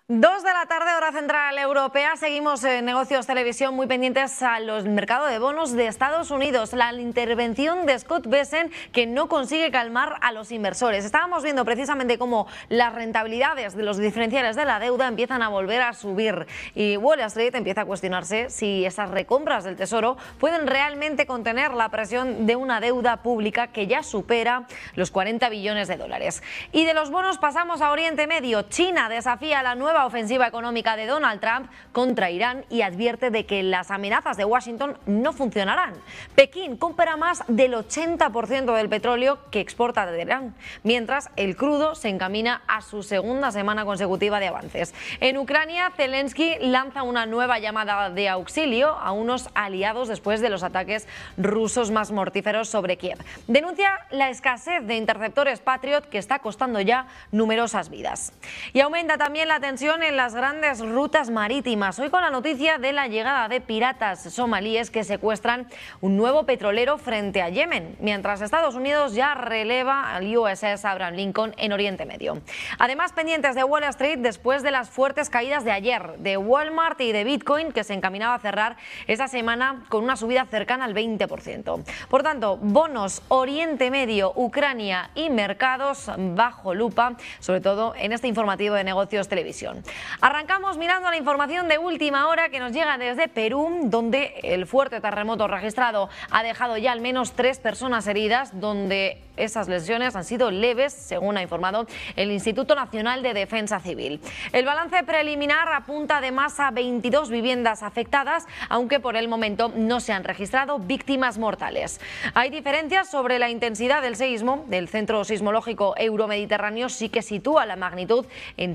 2 de la tarde, hora central europea. Seguimos en Negocios Televisión muy pendientes al mercado de bonos de Estados Unidos. La intervención de Scott Bessent, que no consigue calmar a los inversores. Estábamos viendo precisamente cómo las rentabilidades de los diferenciales de la deuda empiezan a volver a subir. Y Wall Street empieza a cuestionarse si esas recompras del Tesoro pueden realmente contener la presión de una deuda pública que ya supera los 40 billones de dólares. Y de los bonos pasamos a Oriente Medio. China desafía la nueva ofensiva económica de Donald Trump contra Irán y advierte de que las amenazas de Washington no funcionarán. Pekín compra más del 80% del petróleo que exporta de Irán, mientras el crudo se encamina a su segunda semana consecutiva de avances. En Ucrania, Zelensky lanza una nueva llamada de auxilio a unos aliados después de los ataques rusos más mortíferos sobre Kiev. Denuncia la escasez de interceptores Patriot que está costando ya numerosas vidas. Y aumenta también la tensión en las grandes rutas marítimas. Hoy con la noticia de la llegada de piratas somalíes que secuestran un nuevo petrolero frente a Yemen, mientras Estados Unidos ya releva al USS Abraham Lincoln en Oriente Medio. Además, pendientes de Wall Street después de las fuertes caídas de ayer de Walmart y de Bitcoin, que se encaminaba a cerrar esa semana con una subida cercana al 20%. Por tanto, bonos, Oriente Medio, Ucrania y mercados bajo lupa, sobre todo en este informativo de Negocios Televisión. Arrancamos mirando la información de última hora que nos llega desde Perú, donde el fuerte terremoto registrado ha dejado ya al menos 3 personas heridas, donde esas lesiones han sido leves, según ha informado el Instituto Nacional de Defensa Civil. El balance preliminar apunta además a 22 viviendas afectadas, aunque por el momento no se han registrado víctimas mortales. Hay diferencias sobre la intensidad del seísmo. Del Centro Sismológico Euromediterráneo sí que sitúa la magnitud en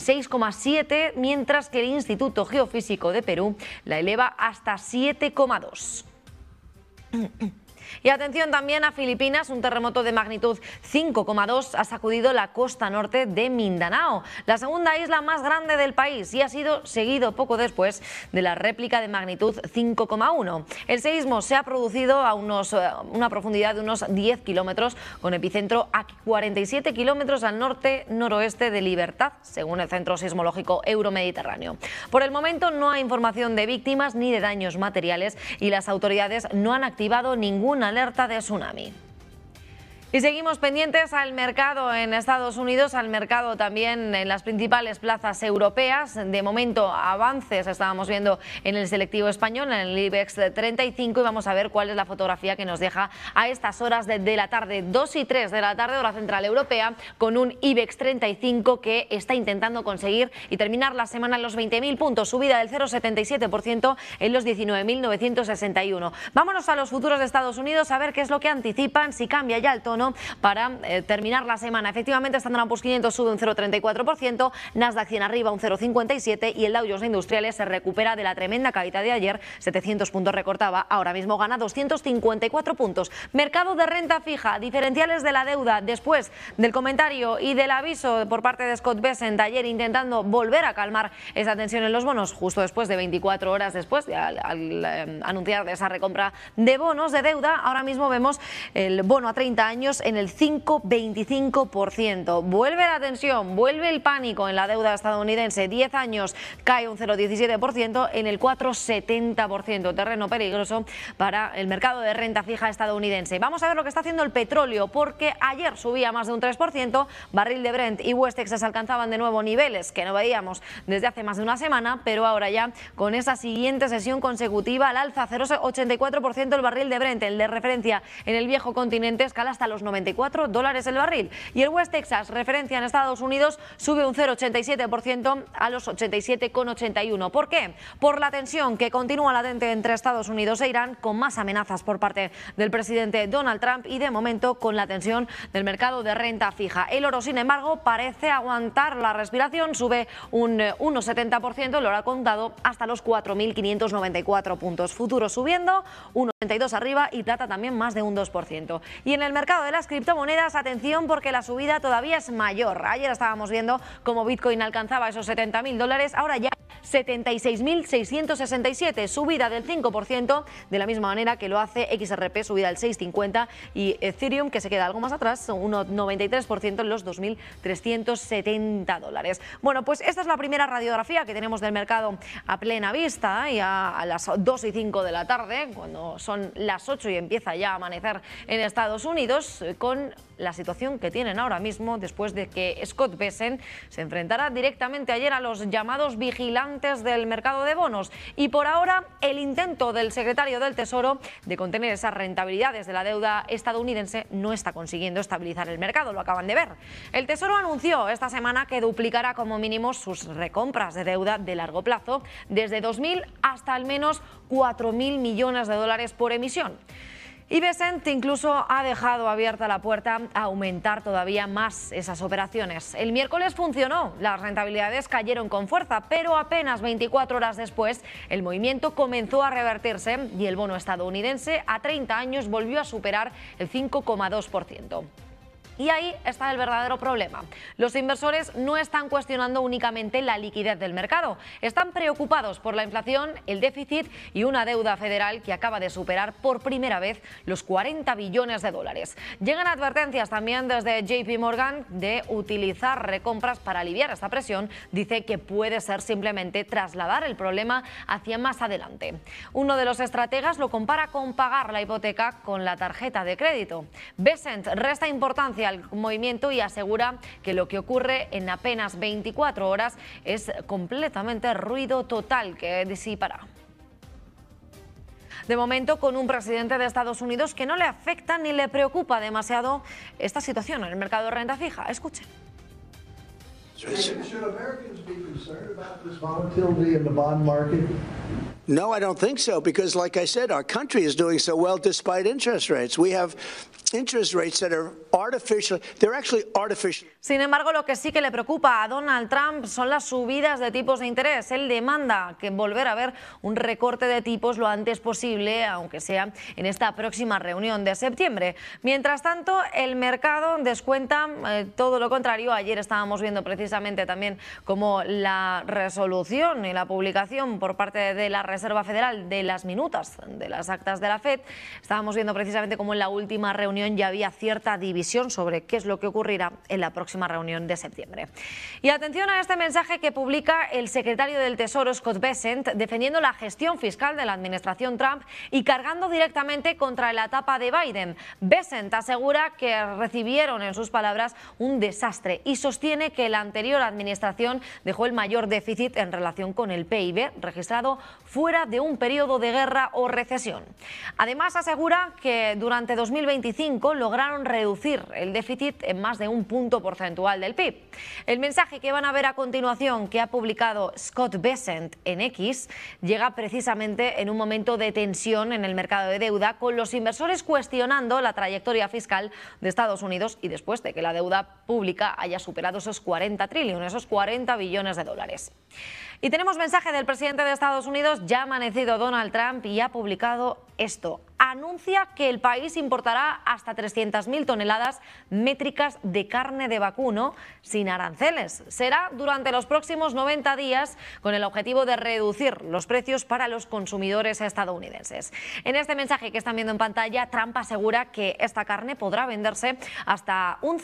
6,7, mientras que el Instituto Geofísico de Perú la eleva hasta 7,2. Y atención también a Filipinas, un terremoto de magnitud 5,2 ha sacudido la costa norte de Mindanao, la segunda isla más grande del país, y ha sido seguido poco después de la réplica de magnitud 5,1. El seísmo se ha producido a una profundidad de unos 10 kilómetros, con epicentro a 47 kilómetros al norte-noroeste de Libertad, según el Centro Sismológico Euromediterráneo. Por el momento no hay información de víctimas ni de daños materiales y las autoridades no han activado ninguna alerta de tsunami. Y seguimos pendientes al mercado en Estados Unidos, al mercado también en las principales plazas europeas. De momento, avances estábamos viendo en el selectivo español, en el IBEX 35, y vamos a ver cuál es la fotografía que nos deja a estas horas de la tarde, 2 y 3 de la tarde, hora central europea, con un IBEX 35 que está intentando conseguir y terminar la semana en los 20.000 puntos, subida del 0,77% en los 19.961. Vámonos a los futuros de Estados Unidos a ver qué es lo que anticipan, si cambia ya el tono para terminar la semana. Efectivamente, Standard & Poor's 500 sube un 0,34%, Nasdaq 100 arriba un 0,57% y el Dow Jones de Industriales se recupera de la tremenda caída de ayer, 700 puntos recortaba, ahora mismo gana 254 puntos. Mercado de renta fija, diferenciales de la deuda, después del comentario y del aviso por parte de Scott Bessent ayer intentando volver a calmar esa tensión en los bonos, justo después de 24 horas después, al anunciar de esa recompra de bonos de deuda, ahora mismo vemos el bono a 30 años en el 5,25%. Vuelve la tensión, vuelve el pánico en la deuda estadounidense. 10 años cae un 0,17% en el 4,70%. Terreno peligroso para el mercado de renta fija estadounidense. Vamos a ver lo que está haciendo el petróleo, porque ayer subía más de un 3%. Barril de Brent y West Texas alcanzaban de nuevo niveles que no veíamos desde hace más de una semana, pero ahora ya con esa siguiente sesión consecutiva al alza, 0,84% el barril de Brent, el de referencia en el viejo continente, escala hasta los $94 el barril. Y el West Texas, referencia en Estados Unidos, sube un 0,87% a los 87,81. ¿Por qué? Por la tensión que continúa latente entre Estados Unidos e Irán, con más amenazas por parte del presidente Donald Trump y, de momento, con la tensión del mercado de renta fija. El oro, sin embargo, parece aguantar la respiración, sube un 1,70%, el oro ha contado hasta los 4.594 puntos. Futuros subiendo, 1,82 arriba, y plata también más de un 2%. Y en el mercado de de las criptomonedas, atención porque la subida todavía es mayor. Ayer estábamos viendo cómo Bitcoin alcanzaba esos $70.000, ahora ya 76.667, subida del 5%, de la misma manera que lo hace XRP, subida del 6,50, y Ethereum, que se queda algo más atrás, un 93% en los $2.370. Bueno, pues esta es la primera radiografía que tenemos del mercado a plena vista, y a las 2:05 de la tarde, cuando son las 8 y empieza ya a amanecer en Estados Unidos, con la situación que tienen ahora mismo después de que Scott Bessent se enfrentara directamente ayer a los llamados vigilantes del mercado de bonos. Y por ahora el intento del secretario del Tesoro de contener esas rentabilidades de la deuda estadounidense no está consiguiendo estabilizar el mercado, lo acaban de ver. El Tesoro anunció esta semana que duplicará como mínimo sus recompras de deuda de largo plazo, desde 2.000 hasta al menos 4.000 millones de dólares por emisión. Y Bessent incluso ha dejado abierta la puerta a aumentar todavía más esas operaciones. El miércoles funcionó, las rentabilidades cayeron con fuerza, pero apenas 24 horas después el movimiento comenzó a revertirse y el bono estadounidense a 30 años volvió a superar el 5,2%. Y ahí está el verdadero problema. Los inversores no están cuestionando únicamente la liquidez del mercado, están preocupados por la inflación, el déficit y una deuda federal que acaba de superar por primera vez los 40 billones de dólares. Llegan advertencias también desde JP Morgan de utilizar recompras para aliviar esta presión. Dice que puede ser simplemente trasladar el problema hacia más adelante. Uno de los estrategas lo compara con pagar la hipoteca con la tarjeta de crédito. Bessent resta importancia al movimiento y asegura que lo que ocurre en apenas 24 horas es completamente ruido total que disipará. De momento, con un presidente de Estados Unidos que no le afecta ni le preocupa demasiado esta situación en el mercado de renta fija. Escuchen. Should Americans be concerned about this volatility in the bond market? No, I don't think so, because like I said, our country is doing so well despite interest rates. We have interest rates that are artificial. They're actually artificial. Sin embargo, lo que sí que le preocupa a Donald Trump son las subidas de tipos de interés. Él demanda que volver a ver un recorte de tipos lo antes posible, aunque sea en esta próxima reunión de septiembre. Mientras tanto, el mercado descuenta todo lo contrario. Ayer estábamos viendo precisamente también cómo la resolución y la publicación por parte de la Reserva Federal de las minutas de las actas de la FED, estábamos viendo precisamente cómo en la última reunión ya había cierta división sobre qué es lo que ocurrirá en la próxima reunión de septiembre. Y atención a este mensaje que publica el secretario del Tesoro, Scott Bessent, defendiendo la gestión fiscal de la administración Trump y cargando directamente contra la etapa de Biden. Bessent asegura que recibieron, en sus palabras, un desastre y sostiene que la anterior administración dejó el mayor déficit en relación con el PIB registrado fuera de un periodo de guerra o recesión. Además, asegura que durante 2025 lograron reducir el déficit en más de un punto porcentual del PIB. El mensaje que van a ver a continuación, que ha publicado Scott Bessent en X, llega precisamente en un momento de tensión en el mercado de deuda, con los inversores cuestionando la trayectoria fiscal de Estados Unidos y después de que la deuda pública haya superado esos 40 trillones, esos 40 billones de dólares. Y tenemos mensaje del presidente de Estados Unidos. Ya ha amanecido Donald Trump y ha publicado esto. Anuncia que el país importará hasta 300.000 toneladas métricas de carne de vacuno sin aranceles. Será durante los próximos 90 días con el objetivo de reducir los precios para los consumidores estadounidenses. En este mensaje que están viendo en pantalla, Trump asegura que esta carne podrá venderse hasta un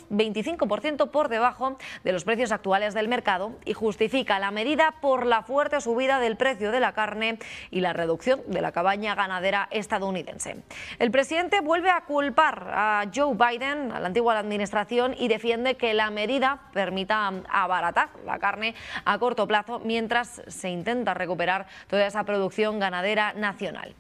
25% por debajo de los precios actuales del mercado y justifica la medida por la fuerte subida del precio de la carne y la reducción de la cabaña ganadera estadounidense. El presidente vuelve a culpar a Joe Biden, a la antigua administración, y defiende que la medida permita abaratar la carne a corto plazo mientras se intenta recuperar toda esa producción ganadera nacional.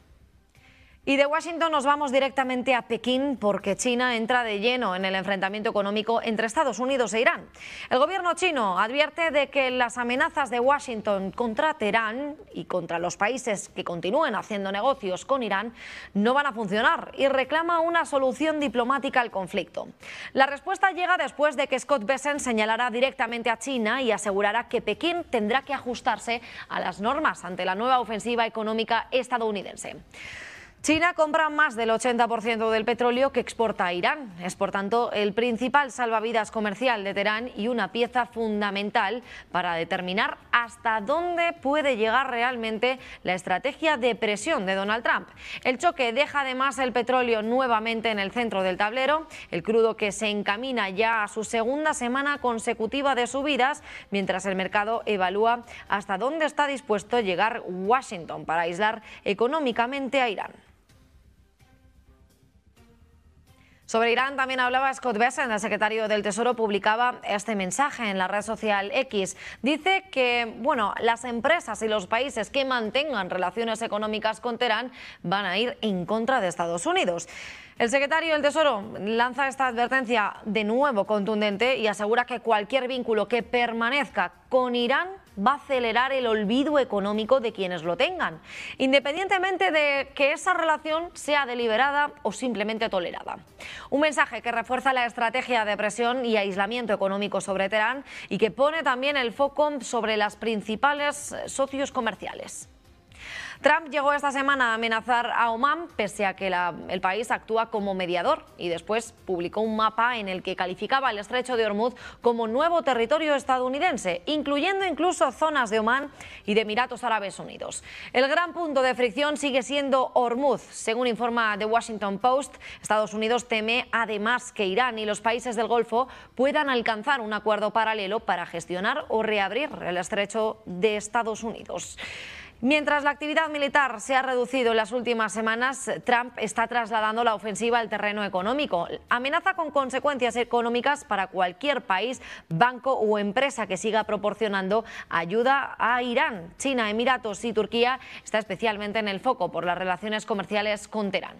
Y de Washington nos vamos directamente a Pekín porque China entra de lleno en el enfrentamiento económico entre Estados Unidos e Irán. El gobierno chino advierte de que las amenazas de Washington contra Teherán y contra los países que continúen haciendo negocios con Irán no van a funcionar y reclama una solución diplomática al conflicto. La respuesta llega después de que Scott Bessent señalara directamente a China y asegurara que Pekín tendrá que ajustarse a las normas ante la nueva ofensiva económica estadounidense. China compra más del 80% del petróleo que exporta a Irán. Es, por tanto, el principal salvavidas comercial de Teherán y una pieza fundamental para determinar hasta dónde puede llegar realmente la estrategia de presión de Donald Trump. El choque deja además el petróleo nuevamente en el centro del tablero, el crudo que se encamina ya a su segunda semana consecutiva de subidas, mientras el mercado evalúa hasta dónde está dispuesto a llegar Washington para aislar económicamente a Irán. Sobre Irán también hablaba Scott Bessent, el secretario del Tesoro, publicaba este mensaje en la red social X. Dice que, las empresas y los países que mantengan relaciones económicas con Teherán van a ir en contra de Estados Unidos. El secretario del Tesoro lanza esta advertencia de nuevo contundente y asegura que cualquier vínculo que permanezca con Irán va a acelerar el olvido económico de quienes lo tengan, independientemente de que esa relación sea deliberada o simplemente tolerada. Un mensaje que refuerza la estrategia de presión y aislamiento económico sobre Teherán y que pone también el foco sobre los principales socios comerciales. Trump llegó esta semana a amenazar a Omán, pese a que el país actúa como mediador, y después publicó un mapa en el que calificaba el estrecho de Hormuz como nuevo territorio estadounidense, incluyendo incluso zonas de Omán y de Emiratos Árabes Unidos. El gran punto de fricción sigue siendo Hormuz. Según informa The Washington Post, Estados Unidos teme además que Irán y los países del Golfo puedan alcanzar un acuerdo paralelo para gestionar o reabrir el estrecho de Estados Unidos. Mientras la actividad militar se ha reducido en las últimas semanas, Trump está trasladando la ofensiva al terreno económico. Amenaza con consecuencias económicas para cualquier país, banco o empresa que siga proporcionando ayuda a Irán. China, Emiratos y Turquía está especialmente en el foco por las relaciones comerciales con Teherán.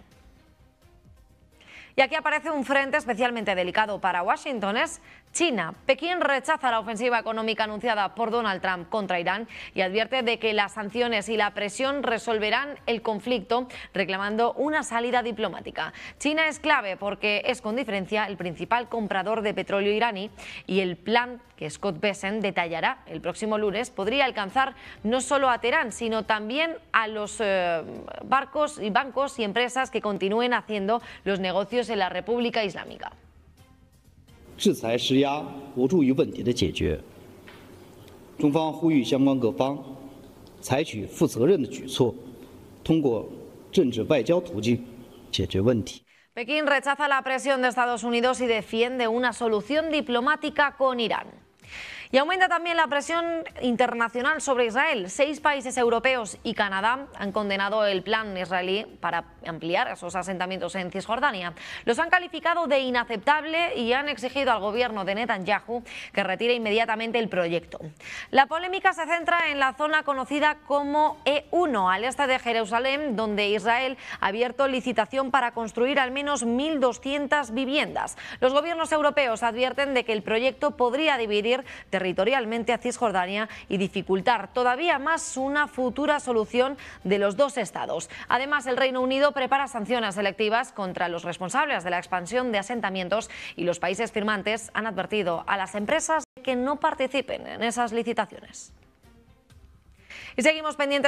Y aquí aparece un frente especialmente delicado para Washington, es China. Pekín rechaza la ofensiva económica anunciada por Donald Trump contra Irán y advierte de que las sanciones y la presión resolverán el conflicto, reclamando una salida diplomática. China es clave porque es con diferencia el principal comprador de petróleo iraní y el plan que Scott Bessent detallará el próximo lunes podría alcanzar no solo a Teherán, sino también a los barcos y bancos y empresas que continúen haciendo los negocios en la República Islámica. 制裁施压无助于问题的解决。中方呼吁相关各方采取负责任的举措，通过政治外交途径解决问题。 Pekín rechaza la presión de Estados Unidos y defiende una solución diplomática con Irán. Y aumenta también la presión internacional sobre Israel. 6 países europeos y Canadá han condenado el plan israelí para ampliar esos asentamientos en Cisjordania. Los han calificado de inaceptable y han exigido al gobierno de Netanyahu que retire inmediatamente el proyecto. La polémica se centra en la zona conocida como E1, al este de Jerusalén, donde Israel ha abierto licitación para construir al menos 1.200 viviendas. Los gobiernos europeos advierten de que el proyecto podría dividir territorialmente a Cisjordania y dificultar todavía más una futura solución de los dos estados. Además, el Reino Unido prepara sanciones selectivas contra los responsables de la expansión de asentamientos y los países firmantes han advertido a las empresas de que no participen en esas licitaciones. Y seguimos pendientes